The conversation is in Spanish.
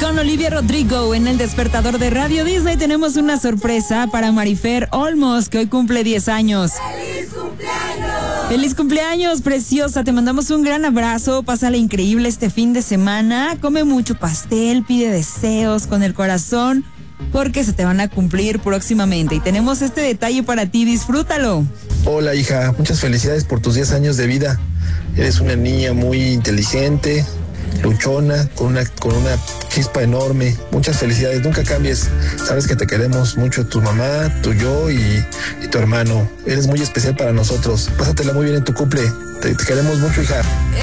con Olivia Rodrigo en el despertador de Radio Disney. Tenemos una sorpresa para Marifer Olmos, que hoy cumple 10 años. ¡Feliz cumpleaños! ¡Feliz cumpleaños, preciosa! Te mandamos un gran abrazo. Pásala increíble este fin de semana. Come mucho pastel, pide deseos con el corazón, porque se te van a cumplir próximamente. Y tenemos este detalle para ti, disfrútalo. Hola, hija, muchas felicidades por tus 10 años de vida. Eres una niña muy inteligente, luchona, con una chispa enorme. Muchas felicidades, nunca cambies. Sabes que te queremos mucho, tu mamá, tu yo y tu hermano. Eres muy especial para nosotros. Pásatela muy bien en tu cumple. Te queremos mucho, hija.